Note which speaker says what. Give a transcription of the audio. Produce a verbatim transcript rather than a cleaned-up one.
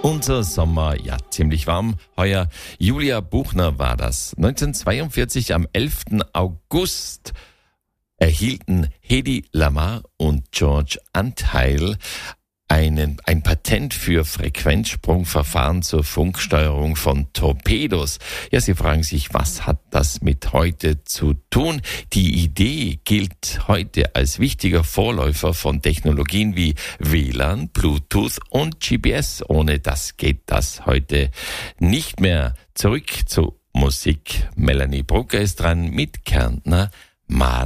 Speaker 1: Unser Sommer, ja, ziemlich warm. Heuer Julia Buchner war das. neunzehnhundertzweiundvierzig am elften August erhielten Hedy Lamarr und George Antheil einen, ein Patent für Frequenzsprungverfahren zur Funksteuerung von Torpedos. Ja, Sie fragen sich, was hat das mit heute zu tun? Die Idee gilt heute als wichtiger Vorläufer von Technologien wie W L A N, Bluetooth und G P S. Ohne das geht das heute nicht mehr. Zurück zu Musik. Melanie Brucker ist dran mit Kärntner Mal.